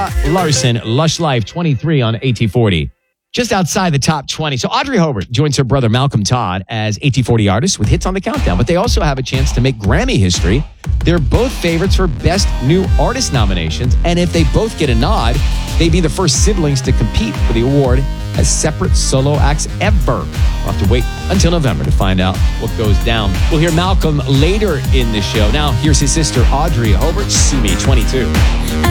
Larson, Lush Life 23 on AT40. Just outside the top 20. So Audrey Hobart joins her brother Malcolm Todd as AT40 artists with hits on the countdown, but they also have a chance to make Grammy history. They're both favorites for Best New Artist nominations, and if they both get a nod, they'd be the first siblings to compete for the award as separate solo acts ever. We'll have to wait until November to find out what goes down. We'll hear Malcolm later in the show. Now, here's his sister Audrey Hobart, See Me 22.